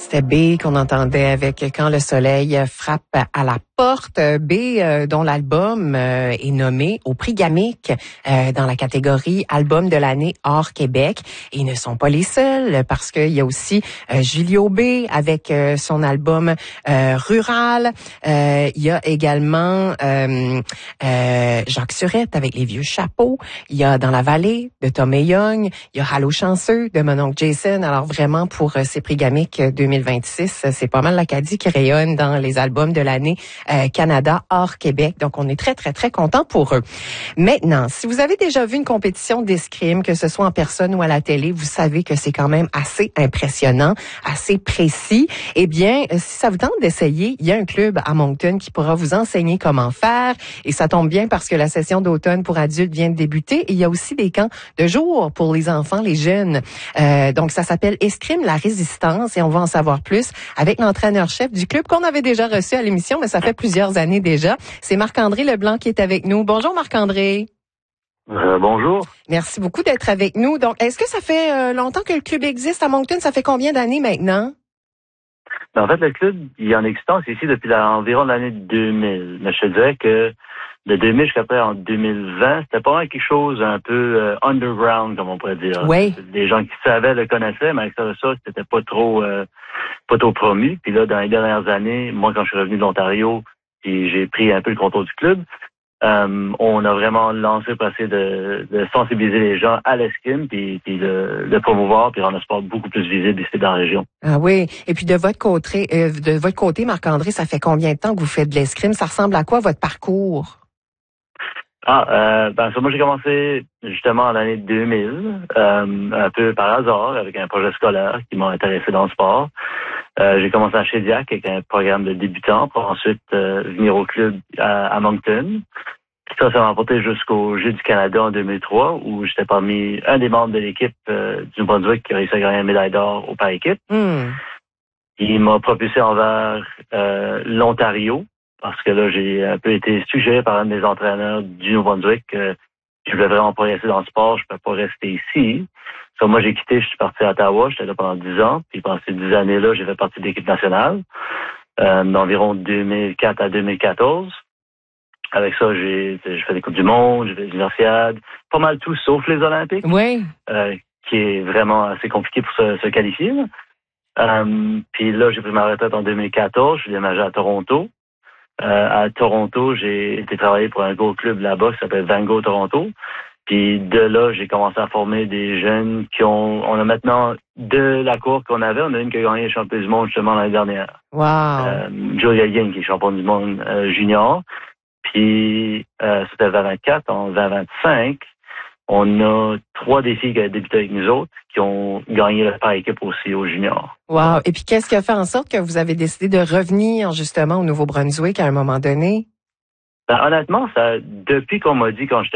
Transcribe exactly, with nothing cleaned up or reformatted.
C'était B qu'on entendait avec Quand le soleil frappe à la porte. B euh, dont l'album euh, est nommé au prix Gamic euh, dans la catégorie Album de l'année hors Québec. Et ils ne sont pas les seuls parce qu'il y a aussi euh, Julio B avec euh, son album euh, Rural. Euh, il y a également euh, euh, Jacques Surette avec Les Vieux Chapeaux. Il y a Dans la vallée de Tom et Young. Il y a Allô chanceux de mon oncle Jason. Alors vraiment pour euh, ces prix Gamic deux mille vingt-six, c'est pas mal l'Acadie qui rayonne dans les albums de l'année euh, Canada hors Québec. Donc on est très très très content pour eux. Maintenant, si vous avez déjà vu une compétition d'escrime, que ce soit en personne ou à la télé, vous savez que c'est quand même assez impressionnant, assez précis. Eh bien, si ça vous tente d'essayer, il y a un club à Moncton qui pourra vous enseigner comment faire. Et ça tombe bien parce que la session d'automne pour adultes vient de débuter. Et il y a aussi des camps de jour pour les enfants, les jeunes. Euh, donc ça s'appelle Escrime la résistance et on va en savoir plus avec l'entraîneur-chef du club qu'on avait déjà reçu à l'émission, mais ça fait plusieurs années déjà. C'est Marc-André Leblanc qui est avec nous. Bonjour Marc-André. Euh, bonjour. Merci beaucoup d'être avec nous. Donc, est-ce que ça fait euh, longtemps que le club existe à Moncton? Ça fait combien d'années maintenant? En fait, le club, il est en existence ici depuis la, environ l'année deux mille. Mais je te dirais que de deux mille jusqu'à après, en deux mille vingt, c'était pas mal quelque chose un peu euh, underground, comme on pourrait dire. Oui. Des gens qui savaient le connaissaient, mais avec ça, ça c'était pas trop euh, pas trop promu. Puis là, dans les dernières années, moi, quand je suis revenu de l'Ontario, et j'ai pris un peu le contrôle du club, Euh, on a vraiment lancé pour essayer de, de sensibiliser les gens à l'escrime, puis, puis le, le promouvoir, puis rendre le sport beaucoup plus visible ici dans la région. Ah oui. Et puis de votre côté, euh, de votre côté, Marc-André, ça fait combien de temps que vous faites de l'escrime? Ça ressemble à quoi votre parcours? Ah, euh, ben ça, moi j'ai commencé justement en l'année deux mille, euh, un peu par hasard, avec un projet scolaire qui m'a intéressé dans le sport. Euh, j'ai commencé à Shediac avec un programme de débutants pour ensuite euh, venir au club à, à Moncton. Ça, ça m'a apporté jusqu'aux Jeux du Canada en deux mille trois, où j'étais parmi un des membres de l'équipe euh, du Nouveau-Brunswick qui a réussi à gagner une médaille d'or au par équipe. Mm. Il m'a propulsé envers euh, l'Ontario, parce que là, j'ai un peu été suggéré par un des entraîneurs du Nouveau-Brunswick que je voulais vraiment progresser dans le sport, je ne peux pas rester ici. So, moi, j'ai quitté, je suis parti à Ottawa, j'étais là pendant dix ans, puis pendant ces dix années-là, j'ai fait partie de l'équipe nationale, euh, d'environ deux mille quatre à deux mille quatorze. Avec ça, j'ai, j'ai fait des Coupes du Monde, j'ai fait des Universiades, pas mal tout sauf les Olympiques. Oui. Euh, qui est vraiment assez compliqué pour se, se qualifier. Là. Euh, puis là, j'ai pris ma retraite en deux mille quatorze, je suis déménagé à Toronto. Euh, à Toronto, j'ai été travailler pour un gros club là-bas qui s'appelle Vango Toronto. Puis de là, j'ai commencé à former des jeunes qui ont... On a maintenant, de la cour qu'on avait, on a une qui a gagné le champion du monde justement l'année dernière. Wow. Euh, Julia Yin, qui est champion du monde euh, junior. Puis euh, c'était vingt vingt-quatre, en vingt vingt-cinq, on a trois des filles qui ont débuté avec nous autres qui ont gagné le par équipe aussi au junior. Wow. Et puis qu'est-ce qui a fait en sorte que vous avez décidé de revenir justement au Nouveau-Brunswick à un moment donné? Ben, honnêtement, ça, depuis qu'on m'a dit quand j'étais